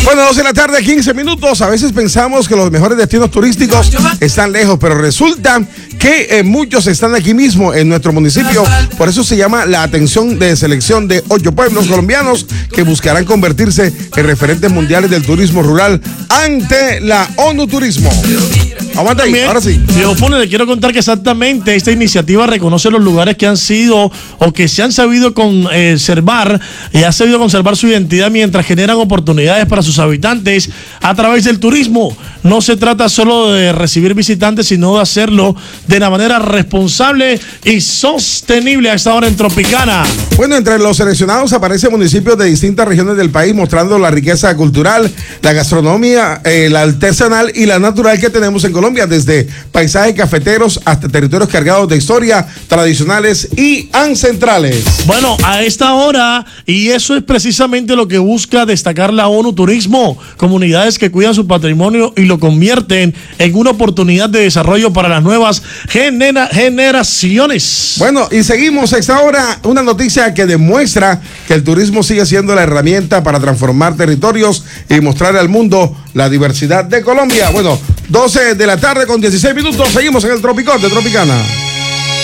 Bueno, 12 de la tarde, 15 minutos. A veces pensamos que los mejores destinos turísticos están lejos, pero resulta que muchos están aquí mismo en nuestro municipio. Por eso se llama la atención de selección de 8 pueblos colombianos que buscarán convertirse en referentes mundiales del turismo rural ante la ONU Turismo. Aguanta ahí, ahora sí. Leopoldo, le quiero contar que exactamente esta iniciativa reconoce los lugares que han sido o que se han sabido conservar y ha sabido conservar su identidad mientras generan oportunidades para sus habitantes a través del turismo. No se trata solo de recibir visitantes, sino de hacerlo de la manera responsable y sostenible a esta hora en Tropicana. Bueno, entre los seleccionados aparecen municipios de distintas regiones del país mostrando la riqueza cultural, la gastronomía, la artesanal y la natural que tenemos en Colombia, desde paisajes cafeteros hasta territorios cargados de historia, tradicionales y ancestrales. Bueno, a esta hora, y eso es precisamente lo que busca destacar la ONU Turismo, comunidades que cuidan su patrimonio y lo convierten en una oportunidad de desarrollo para las nuevas generaciones. Bueno, y seguimos a esta hora una noticia que demuestra que el turismo sigue siendo la herramienta para transformar territorios y mostrar al mundo la diversidad de Colombia. Bueno, 12 de la tarde con 16 minutos, seguimos en el Tropicón de Tropicana.